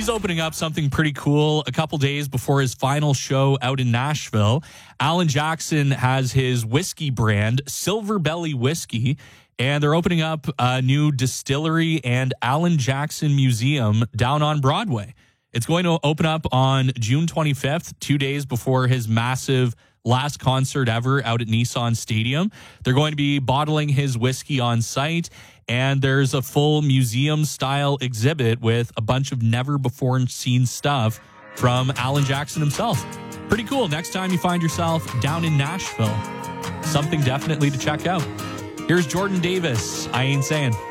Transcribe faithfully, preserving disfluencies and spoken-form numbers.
he's opening up something pretty cool a couple days before his final show out in Nashville. Alan Jackson has his whiskey brand, Silver Belly Whiskey, and they're opening up a new distillery and Alan Jackson Museum down on Broadway. It's going to open up on June twenty-fifth, two days before his massive last concert ever out at Nissan Stadium. They're going to be bottling his whiskey on site, and there's a full museum-style exhibit with a bunch of never-before-seen stuff from Alan Jackson himself. Pretty cool. Next time you find yourself down in Nashville, something definitely to check out. Here's Jordan Davis. I Ain't Saying.